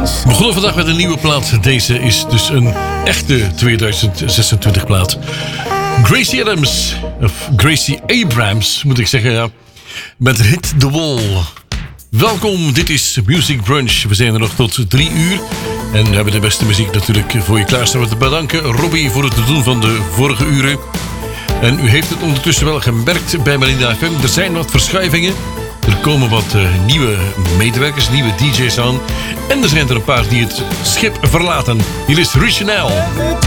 We begonnen vandaag met een nieuwe plaat. Deze is dus een echte 2026 plaat. Gracie Adams, of Gracie Abrams moet ik zeggen, ja. Met Hit the Wall. Welkom, dit is Music Brunch. We zijn er nog tot 3 uur. En we hebben de beste muziek natuurlijk voor je klaarstaan. We te bedanken Robbie voor het doen van de vorige uren. En u heeft het ondertussen wel gemerkt bij Melina FM. Er zijn wat verschuivingen. Er komen wat nieuwe medewerkers, nieuwe DJ's aan. En er zijn er een paar die het schip verlaten. Hier is Richanel.